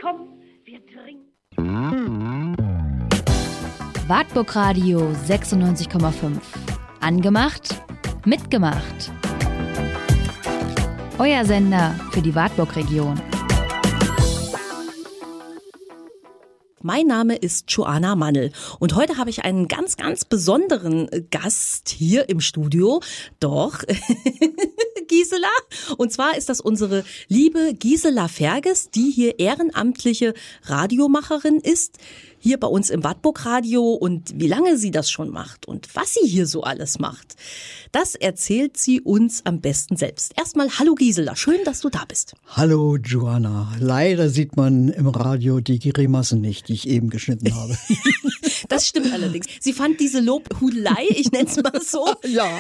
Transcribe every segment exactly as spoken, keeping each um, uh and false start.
komm, wir trinken. Wartburg Radio sechsundneunzig Komma fünf. Angemacht, mitgemacht. Euer Sender für die Wartburg-Region. Mein Name ist Joanna Mannel und heute habe ich einen ganz, ganz besonderen Gast hier im Studio. Doch, Gisela. Und zwar ist das unsere liebe Gisela Ferges, die hier ehrenamtliche Radiomacherin ist, hier bei uns im Wartburg Radio. Und wie lange sie das schon macht und was sie hier so alles macht, das erzählt sie uns am besten selbst. Erstmal hallo Gisela, schön, dass du da bist. Hallo Joanna, leider sieht man im Radio die Grimassen nicht, die ich eben geschnitten habe. Das stimmt allerdings. Sie fand diese Lobhudelei, ich nenne es mal so, ja,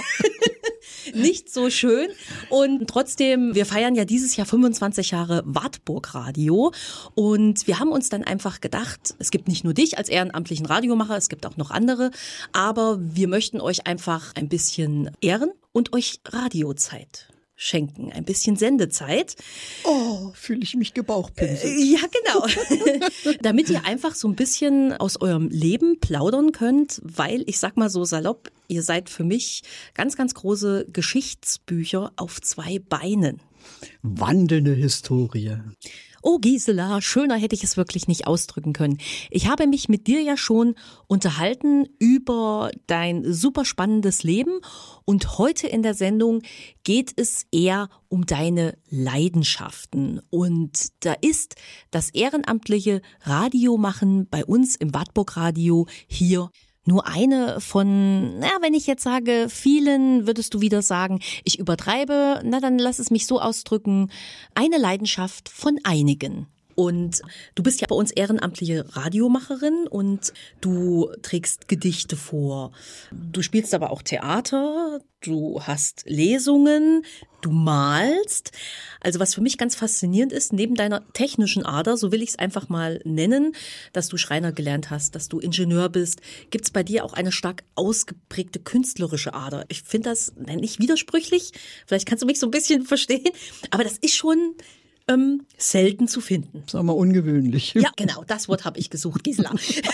nicht so schön. Und trotzdem, wir feiern ja dieses Jahr fünfundzwanzig Jahre Wartburg Radio. Und wir haben uns dann einfach gedacht, es gibt nicht nur dich als ehrenamtlichen Radiomacher, es gibt auch noch andere. Aber wir möchten euch einfach ein bisschen ehren und euch Radiozeit schenken, ein bisschen Sendezeit. Oh, fühle ich mich gebauchpinselt. Äh, ja, genau. Damit ihr einfach so ein bisschen aus eurem Leben plaudern könnt, weil ich sag mal so salopp, ihr seid für mich ganz, ganz große Geschichtsbücher auf zwei Beinen. Wandelnde Historie. Oh Gisela, schöner hätte ich es wirklich nicht ausdrücken können. Ich habe mich mit dir ja schon unterhalten über dein super spannendes Leben und heute in der Sendung geht es eher um deine Leidenschaften. Und da ist das ehrenamtliche Radiomachen bei uns im Wartburg Radio hier nur eine von, na, wenn ich jetzt sage, vielen, würdest du wieder sagen, ich übertreibe, na, dann lass es mich so ausdrücken, eine Leidenschaft von einigen. Und du bist ja bei uns ehrenamtliche Radiomacherin und du trägst Gedichte vor. Du spielst aber auch Theater, du hast Lesungen, du malst. Also was für mich ganz faszinierend ist, neben deiner technischen Ader, so will ich es einfach mal nennen, dass du Schreiner gelernt hast, dass du Ingenieur bist, gibt es bei dir auch eine stark ausgeprägte künstlerische Ader. Ich finde das nicht widersprüchlich, vielleicht kannst du mich so ein bisschen verstehen, aber das ist schon Ähm, selten zu finden. Sagen wir ungewöhnlich. Ja, genau, das Wort habe ich gesucht, Gisela.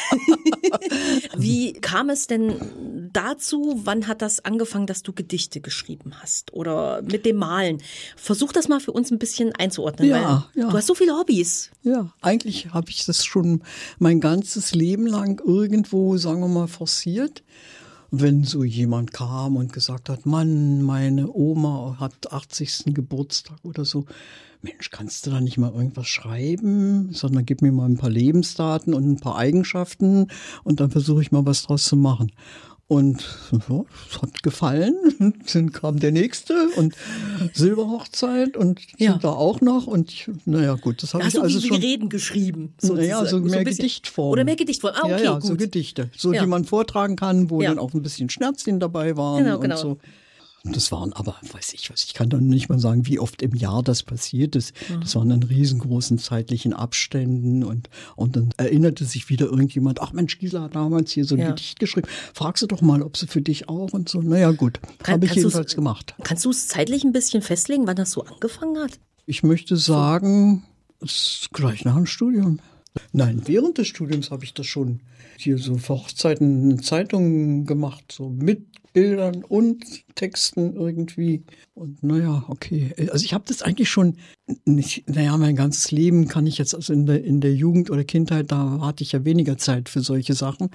Wie kam es denn dazu? Wann hat das angefangen, dass du Gedichte geschrieben hast? Oder mit dem Malen? Versuch das mal für uns ein bisschen einzuordnen. Ja, weil ja. Du hast so viele Hobbys. Ja, eigentlich habe ich das schon mein ganzes Leben lang irgendwo, sagen wir mal, forciert. Wenn so jemand kam und gesagt hat, Mann, meine Oma hat achtzigsten Geburtstag oder so, Mensch, kannst du da nicht mal irgendwas schreiben? Sondern gib mir mal ein paar Lebensdaten und ein paar Eigenschaften und dann versuche ich mal was draus zu machen. Und ja, es hat gefallen. Dann kam der nächste und Silberhochzeit und Ja. sind da auch noch. Und ich, naja, gut, das habe Hast ich du also wie, schon. wie Reden geschrieben? Naja, so mehr ein bisschen. Gedichtform. Oder mehr Gedichtform. Ah, okay, ja, ja, gut. so Gedichte. So, Ja. die man vortragen kann, wo Ja. dann auch ein bisschen Schnerzchen dabei waren. Genau, und genau. so. Und das waren aber, weiß ich was, ich kann doch nicht mal sagen, wie oft im Jahr das passiert ist. Das waren dann riesengroßen zeitlichen Abständen und, und dann erinnerte sich wieder irgendjemand, ach Mensch, Gisela hat damals hier so ein Ja. Gedicht geschrieben. Fragst du doch mal, ob sie für dich auch und so. Naja, gut, Kann- habe ich kannst du's- jedenfalls gemacht. Kannst du es zeitlich ein bisschen festlegen, wann das so angefangen hat? Ich möchte sagen, es ist gleich nach dem Studium. Nein, während des Studiums habe ich das schon hier so für Hochzeiten in Zeitungen gemacht, so mit Bildern und Texten irgendwie. Und naja, okay. Also ich habe das eigentlich schon nicht, naja, mein ganzes Leben kann ich jetzt, also in der, in der Jugend oder Kindheit, da hatte ich ja weniger Zeit für solche Sachen.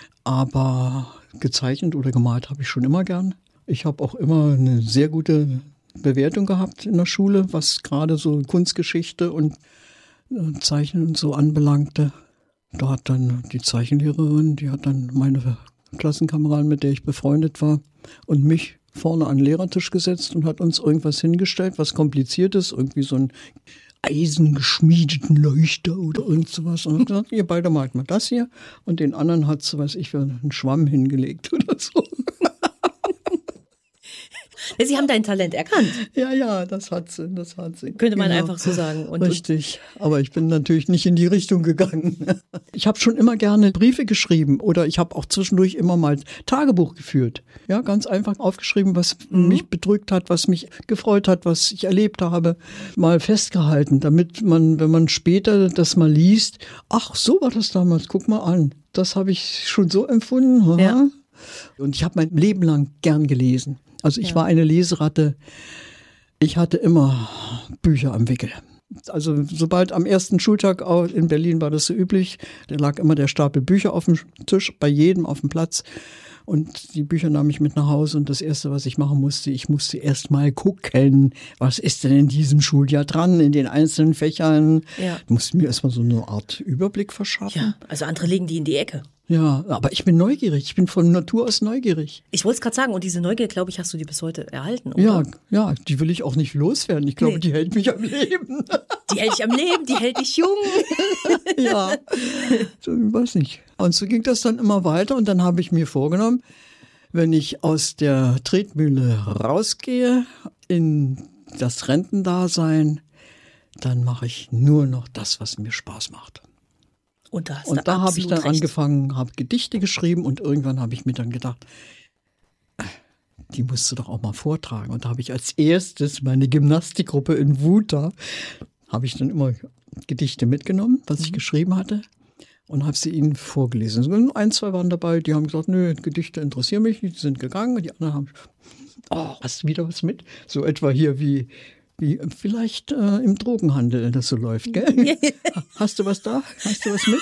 Aber gezeichnet oder gemalt habe ich schon immer gern. Ich habe auch immer eine sehr gute Bewertung gehabt in der Schule, was gerade so Kunstgeschichte und äh, Zeichnen und so anbelangte. Da hat dann die Zeichenlehrerin, die hat dann meine Klassenkameradin, mit der ich befreundet war, und mich vorne an den Lehrertisch gesetzt und hat uns irgendwas hingestellt, was Kompliziertes, irgendwie so einen eisengeschmiedeten Leuchter oder irgend sowas. Und hat gesagt, ihr beide malt mal das hier. Und den anderen hat so, weiß ich, einen Schwamm hingelegt oder so. Sie haben dein Talent erkannt. Ja, ja, das hat sie, das hat sie. Könnte man Genau. einfach so sagen. Und, Richtig, aber ich bin natürlich nicht in die Richtung gegangen. Ich habe schon immer gerne Briefe geschrieben oder ich habe auch zwischendurch immer mal Tagebuch geführt. Ja, ganz einfach aufgeschrieben, was Mhm. mich bedrückt hat, was mich gefreut hat, was ich erlebt habe, mal festgehalten, damit man, wenn man später das mal liest, ach, so war das damals, guck mal an. Das habe ich schon so empfunden. Aha. Ja. Und ich habe mein Leben lang gern gelesen. Also ich Ja. war eine Leseratte. Ich hatte immer Bücher am Wickel. Also sobald am ersten Schultag auch in Berlin war das so üblich, da lag immer der Stapel Bücher auf dem Tisch, bei jedem auf dem Platz. Und die Bücher nahm ich mit nach Hause und das Erste, was ich machen musste, ich musste erst mal gucken, was ist denn in diesem Schuljahr dran, in den einzelnen Fächern. Ja. Ich musste mir erstmal so eine Art Überblick verschaffen. ja, also andere legen die in die Ecke. Ja, aber ich bin neugierig, ich bin von Natur aus neugierig. Ich wollte es gerade sagen, und diese Neugier, glaube ich, hast du die bis heute erhalten, oder? Ja, ja, die will ich auch nicht loswerden. Ich glaube, Nee. die hält mich am Leben. Die hält dich am Leben, die hält dich jung. Ja, so, ich weiß nicht. Und so ging das dann immer weiter und dann habe ich mir vorgenommen, wenn ich aus der Tretmühle rausgehe in das Rentendasein, dann mache ich nur noch das, was mir Spaß macht. Und da hast Und du da habe ich absolut dann recht. angefangen, habe Gedichte geschrieben und irgendwann habe ich mir dann gedacht, die musst du doch auch mal vortragen. Und da habe ich als erstes meine Gymnastikgruppe in Wuta, habe ich dann immer Gedichte mitgenommen, was ich geschrieben hatte und habe sie ihnen vorgelesen. So ein, zwei waren dabei, die haben gesagt, nö, Gedichte interessieren mich nicht, die sind gegangen. Und die anderen haben, oh, hast du wieder was mit? So etwa hier wie, wie vielleicht äh, im Drogenhandel das so läuft, gell? Hast du was da? Hast du was mit?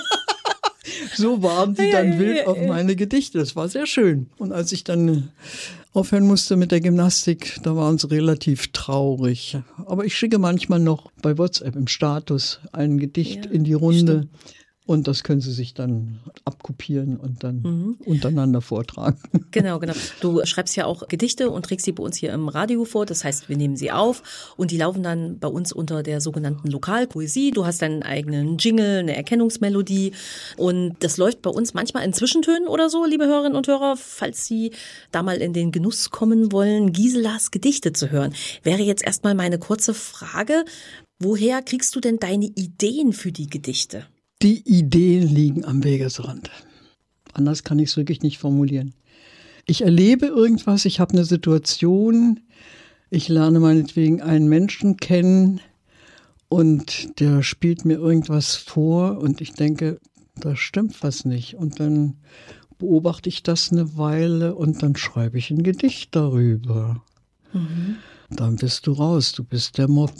So waren die dann Ja, ja, wild ja, auf ja. meine Gedichte. Das war sehr schön. Und als ich dann aufhören musste mit der Gymnastik, da waren sie relativ traurig. Aber ich schicke manchmal noch bei WhatsApp im Status ein Gedicht Ja, in die Runde. stimmt. Und das können sie sich dann abkopieren und dann Mhm. untereinander vortragen. Genau, genau. Du schreibst ja auch Gedichte und trägst sie bei uns hier im Radio vor. Das heißt, wir nehmen sie auf und die laufen dann bei uns unter der sogenannten Lokalpoesie. Du hast deinen eigenen Jingle, eine Erkennungsmelodie und das läuft bei uns manchmal in Zwischentönen oder so, liebe Hörerinnen und Hörer, falls Sie da mal in den Genuss kommen wollen, Giselas Gedichte zu hören. Wäre jetzt erstmal meine kurze Frage, woher kriegst du denn deine Ideen für die Gedichte? Die Ideen liegen am Wegesrand. Anders kann ich es wirklich nicht formulieren. Ich erlebe irgendwas, ich habe eine Situation, ich lerne meinetwegen einen Menschen kennen und der spielt mir irgendwas vor und ich denke, da stimmt was nicht. Und dann beobachte ich das eine Weile und dann schreibe ich ein Gedicht darüber. Mhm. Dann bist du raus, du bist der Mob.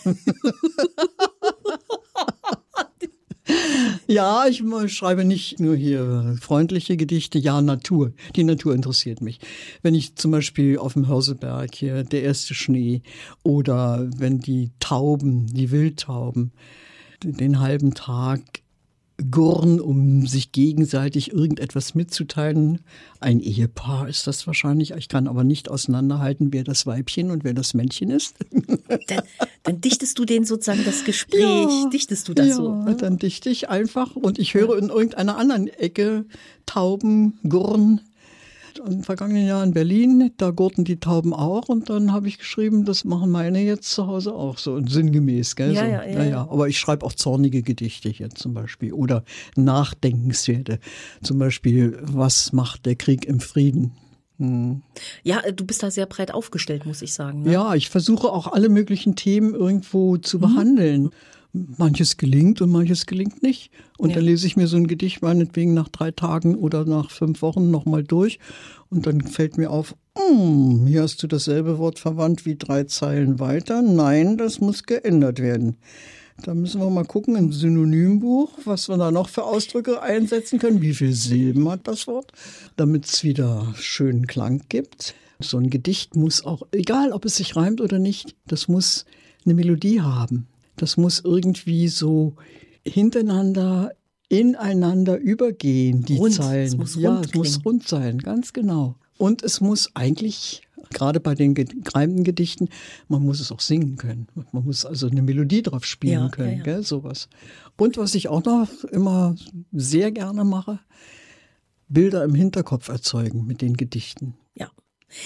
Ja, ich schreibe nicht nur hier freundliche Gedichte, ja, Natur. Die Natur interessiert mich. Wenn ich zum Beispiel auf dem Hörselberg hier, der erste Schnee, oder wenn die Tauben, die Wildtauben, den halben Tag gurren, um sich gegenseitig irgendetwas mitzuteilen. Ein Ehepaar ist das wahrscheinlich. Ich kann aber nicht auseinanderhalten, wer das Weibchen und wer das Männchen ist. Dann, dann dichtest du denen sozusagen das Gespräch, Ja, dichtest du das ja, so? Ne? Dann dichte ich einfach und ich höre in irgendeiner anderen Ecke Tauben gurren. Im vergangenen Jahr in Berlin, da gurrten die Tauben auch und dann habe ich geschrieben, das machen meine jetzt zu Hause auch so und sinngemäß. Gell? Ja, so. ja, ja, ja, ja. Aber ich schreibe auch zornige Gedichte hier zum Beispiel oder nachdenkenswerte. Zum Beispiel, was macht der Krieg im Frieden? Hm. Ja, du bist da sehr breit aufgestellt, muss ich sagen. Ne? Ja, ich versuche auch alle möglichen Themen irgendwo zu Mhm. behandeln. Manches gelingt und manches gelingt nicht. Und Ja. dann lese ich mir so ein Gedicht meinetwegen nach drei Tagen oder nach fünf Wochen nochmal durch. Und dann fällt mir auf, hm, hier hast du dasselbe Wort verwandt wie drei Zeilen weiter. Nein, das muss geändert werden. Da müssen wir mal gucken im Synonymbuch, was wir da noch für Ausdrücke einsetzen können. Wie viele Silben hat das Wort, damit es wieder schönen Klang gibt. So ein Gedicht muss auch, egal ob es sich reimt oder nicht, das muss eine Melodie haben. Das muss irgendwie so hintereinander, ineinander übergehen, die Rund. Zeilen. Es muss ja, rund es muss klingen. rund sein, ganz genau. Und es muss eigentlich, gerade bei den gereimten Gedichten, man muss es auch singen können. Man muss also eine Melodie drauf spielen Ja, können, ja, ja. Gell, sowas. Und was ich auch noch immer sehr gerne mache, Bilder im Hinterkopf erzeugen mit den Gedichten. Ja.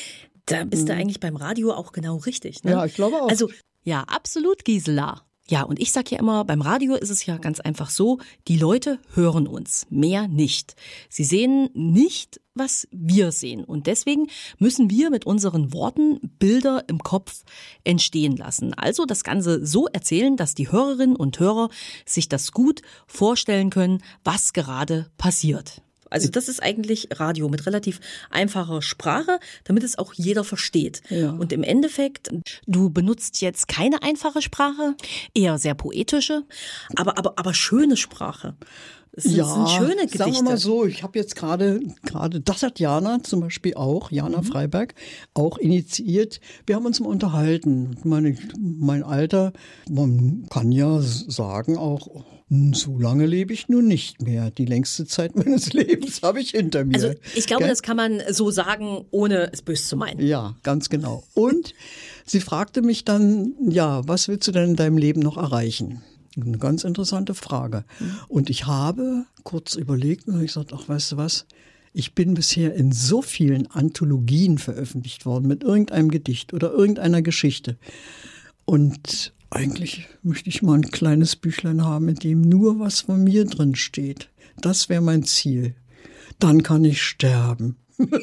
Da bist du eigentlich beim Radio auch genau richtig. Ne? Ja, ich glaube auch. Also, ja, absolut, Gisela. Ja, und ich sag ja immer, beim Radio ist es ja ganz einfach so, die Leute hören uns, mehr nicht. Sie sehen nicht, was wir sehen. Und deswegen müssen wir mit unseren Worten Bilder im Kopf entstehen lassen. Also das Ganze so erzählen, dass die Hörerinnen und Hörer sich das gut vorstellen können, was gerade passiert. Also das ist eigentlich Radio mit relativ einfacher Sprache, damit es auch jeder versteht. Ja. Und im Endeffekt, du benutzt jetzt keine einfache Sprache, eher sehr poetische, aber aber aber schöne Sprache. Es sind, ja, sind schöne Gedichte. Sagen wir mal so, ich habe jetzt gerade, gerade das hat Jana zum Beispiel auch, Jana mhm. Freiberg, auch initiiert. Wir haben uns mal unterhalten. Meine, mein Alter, man kann ja sagen auch, so lange lebe ich nun nicht mehr. Die längste Zeit meines Lebens habe ich hinter mir. Also ich glaube, Gell? Das kann man so sagen, ohne es böse zu meinen. Ja, ganz genau. Und sie fragte mich dann, ja, was willst du denn in deinem Leben noch erreichen? Eine ganz interessante Frage. Und ich habe kurz überlegt und ich gesagt, ach, weißt du was? Ich bin bisher in so vielen Anthologien veröffentlicht worden mit irgendeinem Gedicht oder irgendeiner Geschichte. Und eigentlich möchte ich mal ein kleines Büchlein haben, in dem nur was von mir drin steht. Das wäre mein Ziel. Dann kann ich sterben.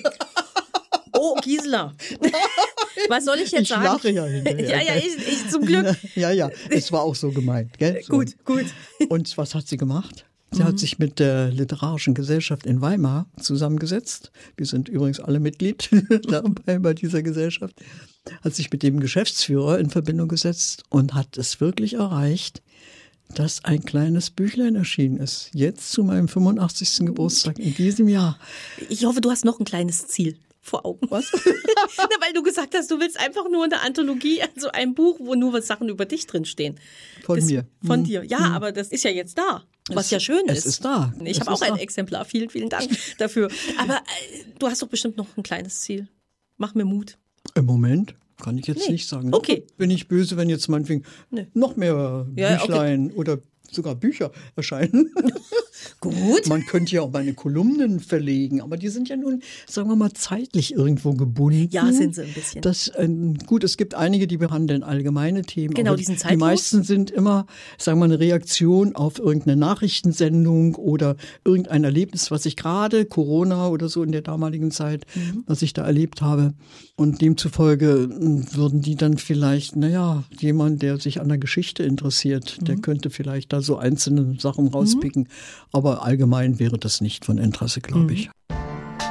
Oh, Gisela. Was soll ich jetzt ich sagen? Ich lache ja hinterher. Ja, ja, ich, ich zum Glück. Ja, ja, es war auch so gemeint. Gell? So. Gut, gut. Und was hat sie gemacht? Sie mhm. hat sich mit der Literarischen Gesellschaft in Weimar zusammengesetzt. Wir sind übrigens alle Mitglied dabei bei dieser Gesellschaft. Hat sich mit dem Geschäftsführer in Verbindung gesetzt und hat es wirklich erreicht, dass ein kleines Büchlein erschienen ist. Jetzt zu meinem fünfundachtzigsten Geburtstag in diesem Jahr. Ich hoffe, du hast noch ein kleines Ziel vor Augen. Was? Na, weil du gesagt hast, du willst einfach nur eine Anthologie, also ein Buch, wo nur was Sachen über dich drinstehen. Von das, mir. Von hm. dir. Ja, hm. aber das ist ja jetzt da. Was es, ja schön ist. Es ist da. Ich habe auch ein da. Exemplar. Vielen, vielen Dank dafür. Aber äh, du hast doch bestimmt noch ein kleines Ziel. Mach mir Mut. Im Moment kann ich jetzt nee. nicht sagen. Okay. Bin ich böse, wenn jetzt meinetwegen nee. noch mehr ja, Büchlein okay. oder sogar Bücher erscheinen. Gut. Man könnte ja auch meine Kolumnen verlegen, aber die sind ja nun, sagen wir mal, zeitlich irgendwo gebunden. Ja, sind sie ein bisschen. Das, äh, gut, es gibt einige, die behandeln allgemeine Themen. Genau, aber die sind zeitlos. Die meisten sind immer, sagen wir mal, eine Reaktion auf irgendeine Nachrichtensendung oder irgendein Erlebnis, was ich gerade, Corona oder so in der damaligen Zeit, mhm. was ich da erlebt habe. Und demzufolge würden die dann vielleicht, naja, jemand, der sich an der Geschichte interessiert, mhm. der könnte vielleicht da so einzelne Sachen rauspicken. Mhm. Aber allgemein wäre das nicht von Interesse, glaube ich.